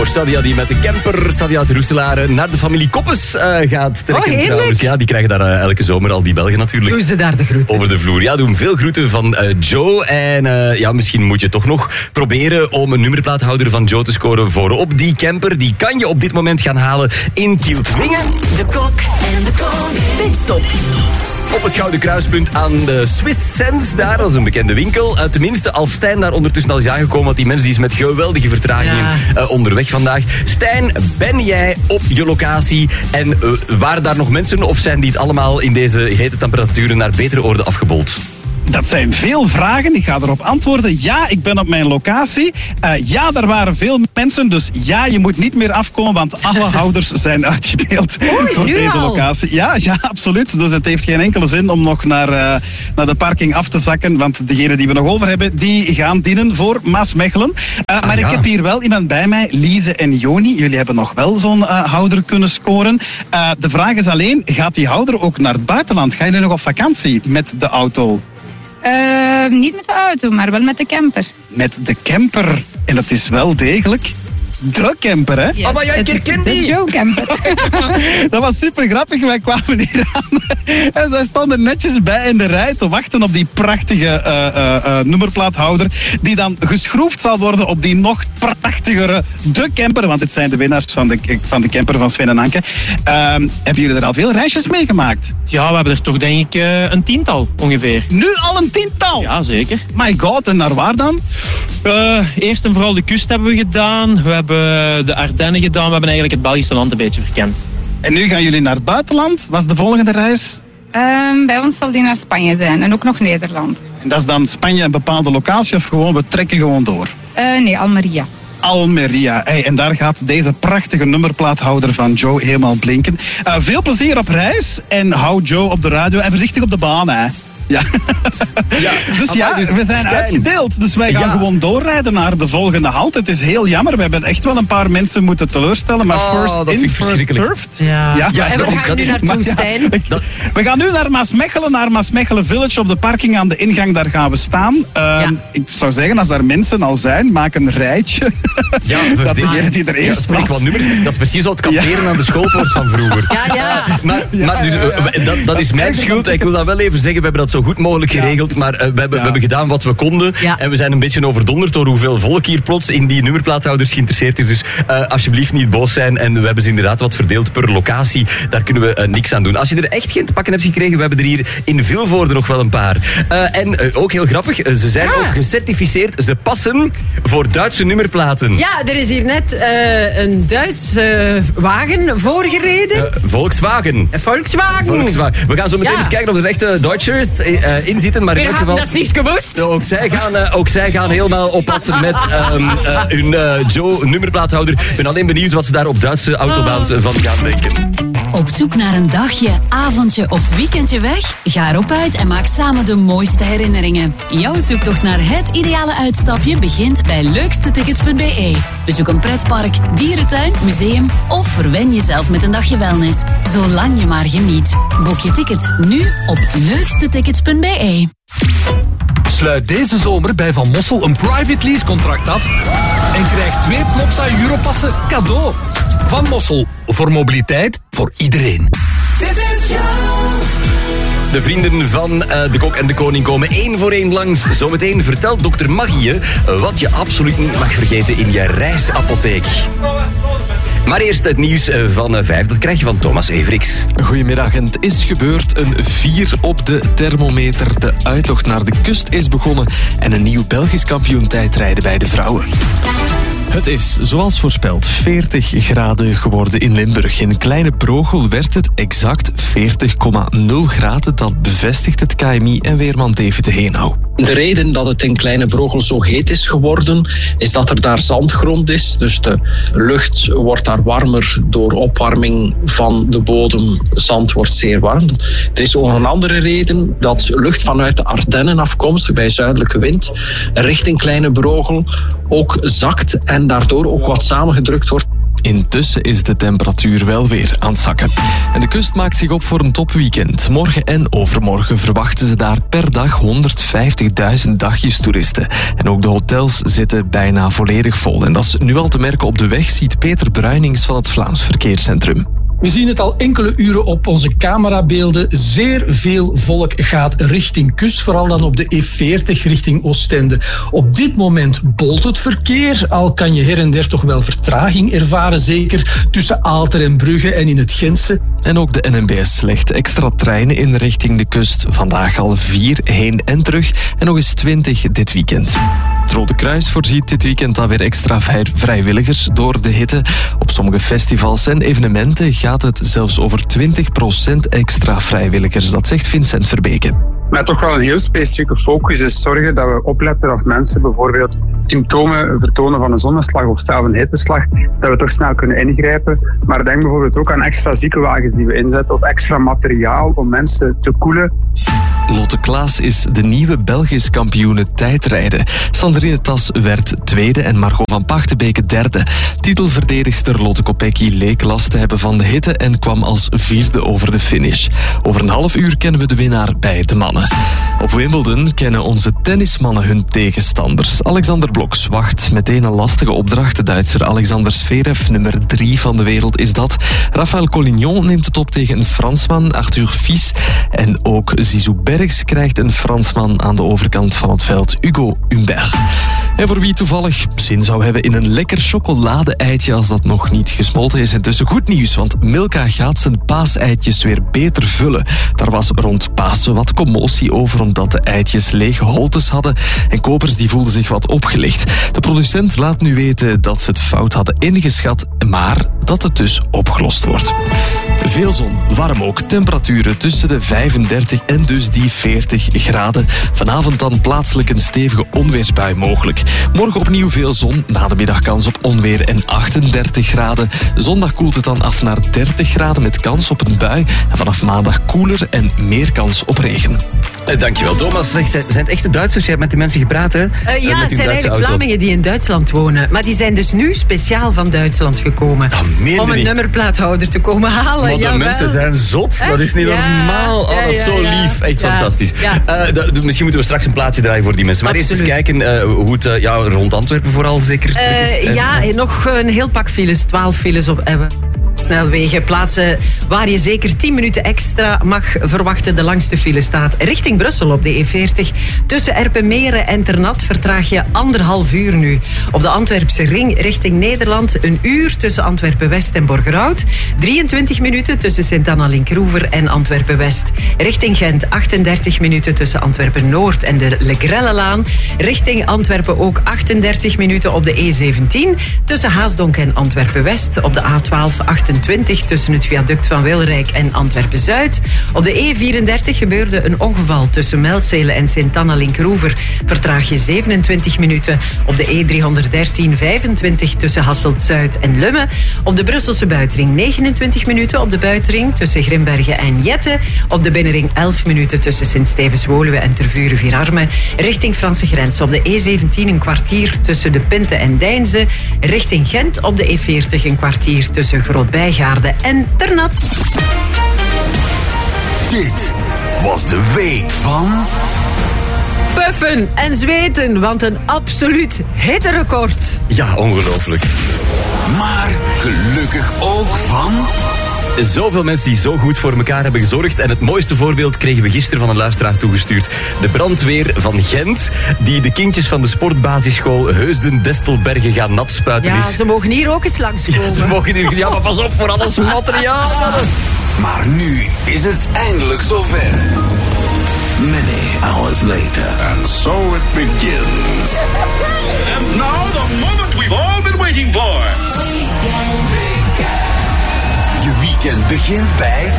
voor Sadia die met de camper, Sadia uit Roeselare, naar de familie Koppes gaat trekken. Heerlijk. Trouwens. Ja, die krijgen daar elke zomer al die Belgen natuurlijk. Doen ze daar de groeten? Over de vloer. Ja, doen veel groeten van Joe. En misschien moet je toch nog proberen om een nummerplaathouder van Joe te scoren voor op die camper. Die kan je op dit moment gaan halen in Kieltwingen. De Kok en de Koning. Pitstop. Op het Gouden Kruispunt aan de Swiss Sense daar, dat is een bekende winkel. Tenminste, als Stijn daar ondertussen al is aangekomen, want die mensen die is met geweldige vertragingen onderweg vandaag. Stijn, ben jij op je locatie en waren daar nog mensen of zijn die het allemaal in deze hete temperaturen naar betere orde afgebold? Dat zijn veel vragen. Ik ga erop antwoorden. Ja, ik ben op mijn locatie. Ja, daar waren veel mensen. Dus ja, je moet niet meer afkomen, want alle houders zijn uitgedeeld voor deze locatie. Ja, absoluut. Dus het heeft geen enkele zin om nog naar de parking af te zakken. Want degenen die we nog over hebben, die gaan dienen voor Maasmechelen. Maar ik heb hier wel iemand bij mij, Lise en Joni. Jullie hebben nog wel zo'n houder kunnen scoren. De vraag is alleen, gaat die houder ook naar het buitenland? Gaan jullie nog op vakantie met de auto? Niet met de auto, maar wel met de camper. Met de camper. En dat is wel degelijk de camper, hè? Yes, maar jij herkent die! De Joe camper. Dat was super grappig. Wij kwamen hier aan en zij stonden netjes bij in de rij te wachten op die prachtige nummerplaathouder die dan geschroefd zal worden op die nog prachtigere de camper. Want dit zijn de winnaars van de camper van Sven en Anke. Hebben jullie er al veel reisjes mee gemaakt? Ja, we hebben er toch denk ik een 10-tal ongeveer. Nu al een 10-tal? Ja, zeker. My god, en naar waar dan? Eerst en vooral de kust hebben we gedaan. We hebben de Ardennen gedaan. We hebben eigenlijk het Belgische land een beetje verkend. En nu gaan jullie naar het buitenland. Wat is de volgende reis? Bij ons zal die naar Spanje zijn en ook nog Nederland. En dat is dan Spanje een bepaalde locatie of gewoon we trekken gewoon door? Nee, Almeria. Almeria. En daar gaat deze prachtige nummerplaathouder van Joe helemaal blinken. Veel plezier op reis en hou Joe op de radio en voorzichtig op de baan, hè. Ja. Dus we zijn uitgedeeld. Dus wij gaan gewoon doorrijden naar de volgende halt. Het is heel jammer. We hebben echt wel een paar mensen moeten teleurstellen. Maar first in, first served. Ja. En waar gaan we nu naartoe, Stijn? We gaan nu naar Maasmechelen, naar Maasmechelen Village. Op de parking aan de ingang, daar gaan we staan. Ik zou zeggen, als daar mensen al zijn, maak een rijtje. Ja, dat degene die er eerst was. Dat is precies zo het kamperen aan de schoolpoort van vroeger. Ja. Maar dat is mijn schuld. Ik wil dat wel even zeggen. We hebben dat zo goed mogelijk geregeld, maar we hebben gedaan wat we konden. Ja. En we zijn een beetje overdonderd door hoeveel volk hier plots in die nummerplaathouders geïnteresseerd is. Dus alsjeblieft niet boos zijn. En we hebben ze inderdaad wat verdeeld per locatie. Daar kunnen we niks aan doen. Als je er echt geen te pakken hebt gekregen, we hebben er hier in Vilvoorde nog wel een paar. En ook heel grappig, ze zijn ook gecertificeerd. Ze passen voor Duitse nummerplaten. Ja, er is hier net een Duitse wagen voorgereden. Volkswagen. We gaan zo meteen eens kijken of er echte Duitsers in zitten. Maar in elk geval, dat is niet gewust. Ook zij gaan helemaal op pad met hun Joe nummerplaathouder. Ik ben alleen benieuwd wat ze daar op Duitse autobaans van gaan denken. Op zoek naar een dagje, avondje of weekendje weg? Ga erop uit en maak samen de mooiste herinneringen. Jouw zoektocht naar het ideale uitstapje begint bij leukstetickets.be. Bezoek een pretpark, dierentuin, museum of verwen jezelf met een dagje wellness. Zolang je maar geniet. Boek je tickets nu op leukstetickets.be. Sluit deze zomer bij Van Mossel een private lease contract af en krijg 2 Plopsa Europassen cadeau. Van Mossel, voor mobiliteit, voor iedereen. De vrienden van de Kok en de Koning komen 1 voor 1 langs. Zometeen vertelt dokter Maggie wat je absoluut niet mag vergeten in je reisapotheek. Maar eerst het nieuws van 5. Dat krijg je van Thomas Everiks. Goedemiddag. En het is gebeurd. Een 4 op de thermometer. De uittocht naar de kust is begonnen. En een nieuw Belgisch kampioen tijdrijden bij de vrouwen. Het is, zoals voorspeld, 40 graden geworden in Limburg. In Kleine Brogel werd het exact 40,0 graden. Dat bevestigt het KMI en weerman David de Heenau. De reden dat het in Kleine Brogel zo heet is geworden, is dat er daar zandgrond is. Dus de lucht wordt daar warmer door opwarming van de bodem. Zand wordt zeer warm. Er is ook een andere reden, dat lucht vanuit de Ardennen afkomstig bij zuidelijke wind richting Kleine Brogel ook zakt en daardoor ook wat samengedrukt wordt. Intussen is de temperatuur wel weer aan het zakken. En de kust maakt zich op voor een topweekend. Morgen en overmorgen verwachten ze daar per dag 150.000 dagjestoeristen. En ook de hotels zitten bijna volledig vol. En dat is nu al te merken op de weg, ziet Peter Bruinings van het Vlaams Verkeerscentrum. We zien het al enkele uren op onze camerabeelden. Zeer veel volk gaat richting kust, vooral dan op de E40 richting Oostende. Op dit moment bolt het verkeer, al kan je her en der toch wel vertraging ervaren, zeker tussen Aalter en Brugge en in het Gentse. En ook de NMBS legt extra treinen in richting de kust. Vandaag al 4 heen en terug en nog eens 20 dit weekend. Het Rode Kruis voorziet dit weekend dan weer extra vrijwilligers door de hitte. Op sommige festivals en evenementen gaat het zelfs over 20% extra vrijwilligers. Dat zegt Vincent Verbeke. Maar toch wel een heel specifieke focus is zorgen dat we opletten als mensen bijvoorbeeld symptomen vertonen van een zonneslag of zelfs een hitteslag, dat we toch snel kunnen ingrijpen. Maar denk bijvoorbeeld ook aan extra ziekenwagens die we inzetten of extra materiaal om mensen te koelen. Lotte Klaas is de nieuwe Belgisch kampioene tijdrijden. Sandrine Tas werd tweede en Margot van Pachtenbeke derde. Titelverdedigster Lotte Kopecky leek last te hebben van de hitte en kwam als vierde over de finish. Over een half uur kennen we de winnaar bij de mannen. Op Wimbledon kennen onze tennismannen hun tegenstanders. Alexander Bloks wacht meteen een lastige opdracht. De Duitser Alexander Zverev, nummer 3 van de wereld is dat. Rafael Collignon neemt het op tegen een Fransman, Arthur Fils. En ook Zizou Bergs krijgt een Fransman aan de overkant van het veld, Hugo Humbert. En voor wie toevallig zin zou hebben in een lekker chocolade-eitje als dat nog niet gesmolten is, intussen goed nieuws, want Milka gaat zijn paaseitjes weer beter vullen. Daar was rond Pasen wat commotie over omdat de eitjes lege holtes hadden en kopers die voelden zich wat opgelicht. De producent laat nu weten dat ze het fout hadden ingeschat, maar dat het dus opgelost wordt. Veel zon, warm ook, temperaturen tussen de 35 en dus die 40 graden. Vanavond dan plaatselijk een stevige onweersbui mogelijk. Morgen opnieuw veel zon, na de middag kans op onweer en 38 graden. Zondag koelt het dan af naar 30 graden met kans op een bui. En vanaf maandag koeler en meer kans op regen. Dankjewel, Thomas. Zeg, zijn het echte Duitsers? Je hebt met die mensen gepraat, hè? Ja, het zijn eigenlijk Vlamingen die in Duitsland wonen. Maar die zijn dus nu speciaal van Duitsland gekomen. Om een nummerplaathouder te komen halen. Maar de mensen zijn zot. Dat is niet normaal. Oh, dat is zo lief. Echt fantastisch. Misschien moeten we straks een plaatje draaien voor die mensen. Maar eerst eens kijken hoe het rond Antwerpen vooral zeker is. Nog een heel pak files. 12 files op hebben. Snelwegen, plaatsen waar je zeker 10 minuten extra mag verwachten. De langste file staat richting Brussel op de E40. Tussen Erpenmeren en Ternat vertraag je 1,5 uur nu. Op de Antwerpse ring richting Nederland 1 uur tussen Antwerpen-West en Borgerhout. 23 minuten tussen Sint-Anna-Linkeroever en Antwerpen-West. Richting Gent 38 minuten tussen Antwerpen-Noord en de Legrellelaan. Richting Antwerpen ook 38 minuten op de E17. Tussen Haasdonk en Antwerpen-West. Op de A12 28 tussen het viaduct van Wilrijk en Antwerpen-Zuid. Op de E34 gebeurde een ongeval tussen Melzele en Sint-Anna-Linkeroever. Vertraag je 27 minuten. Op de E313 25 tussen Hasselt-Zuid en Lummen. Op de Brusselse buitenring 29 minuten. Op de buitenring tussen Grimbergen en Jette. Op de binnenring 11 minuten tussen Sint-Stevens-Woluwe en Tervuren-Vierarme. Richting Franse grens op de E17 een kwartier tussen de Pinte en Deinze. Richting Gent op de E40 een kwartier tussen Grootbijgaarden en Ternat. Dit was de week van... Puffen en zweten, want een absoluut hitterecord. Ja, ongelooflijk. Maar gelukkig ook van... Zoveel mensen die zo goed voor elkaar hebben gezorgd. En het mooiste voorbeeld kregen we gisteren van een luisteraar toegestuurd. De brandweer van Gent, die de kindjes van de sportbasisschool Heusden-Destelbergen gaan nat spuiten. Ja, ze mogen hier ook eens langskomen. Ja, ze mogen hier... Ja, maar pas op voor alles materiaal. Maar nu is het eindelijk zover. Many hours later, and so it begins. And now the moment we've all been waiting for. Je weekend begint bij